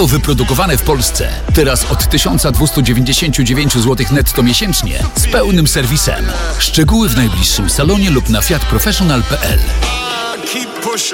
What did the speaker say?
Auto wyprodukowane w Polsce. Teraz od 1299 zł netto miesięcznie z pełnym serwisem. Szczegóły w najbliższym salonie lub na fiatprofessional.pl.